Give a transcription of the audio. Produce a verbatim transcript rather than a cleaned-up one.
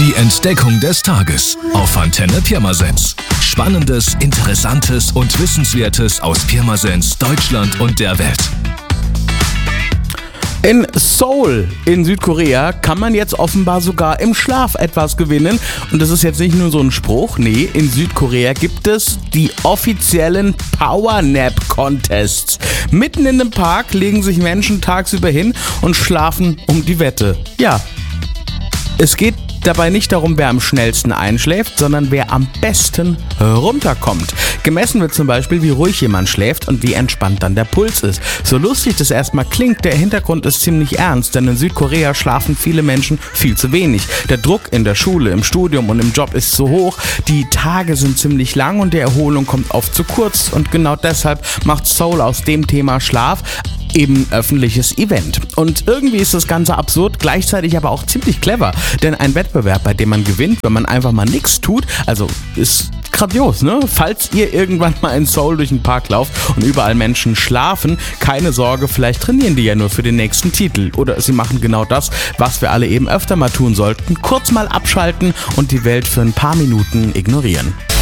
Die Entdeckung des Tages auf Antenne Pirmasens. Spannendes, Interessantes und Wissenswertes aus Pirmasens, Deutschland und der Welt. In Seoul in Südkorea kann man jetzt offenbar sogar im Schlaf etwas gewinnen. Und das ist jetzt nicht nur so ein Spruch. Nee, in Südkorea gibt es die offiziellen Power Nap Contests. Mitten in einem Park legen sich Menschen tagsüber hin und schlafen um die Wette. Ja, es geht dabei nicht darum, wer am schnellsten einschläft, sondern wer am besten runterkommt. Gemessen wird zum Beispiel, wie ruhig jemand schläft und wie entspannt dann der Puls ist. So lustig das erstmal klingt, der Hintergrund ist ziemlich ernst, denn in Südkorea schlafen viele Menschen viel zu wenig. Der Druck in der Schule, im Studium und im Job ist so hoch, die Tage sind ziemlich lang und die Erholung kommt oft zu kurz. Und genau deshalb macht Seoul aus dem Thema Schlaf eben öffentliches Event. Und irgendwie ist das Ganze absurd, gleichzeitig aber auch ziemlich clever. Denn ein Wettbewerb, bei dem man gewinnt, wenn man einfach mal nichts tut, also ist grandios, ne? Falls ihr irgendwann mal in Seoul durch den Park lauft und überall Menschen schlafen, keine Sorge, vielleicht trainieren die ja nur für den nächsten Titel. Oder sie machen genau das, was wir alle eben öfter mal tun sollten. Kurz mal abschalten und die Welt für ein paar Minuten ignorieren.